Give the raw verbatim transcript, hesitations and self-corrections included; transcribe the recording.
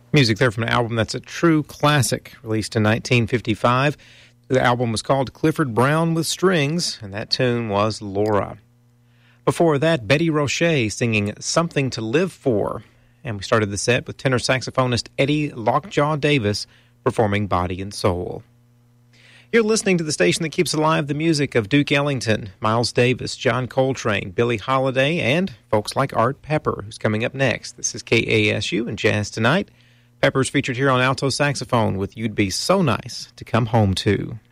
Music there from an album that's a true classic, released in nineteen fifty-five. The album was called Clifford Brown with Strings, and that tune was Laura. Before that, Betty Roche singing Something to Live For. And we started the set with tenor saxophonist Eddie Lockjaw Davis performing Body and Soul. You're listening to the station that keeps alive the music of Duke Ellington, Miles Davis, John Coltrane, Billie Holiday, and folks like Art Pepper, who's coming up next. This is K A S U and Jazz Tonight. Pepper's featured here on alto saxophone with You'd Be So Nice to Come Home To.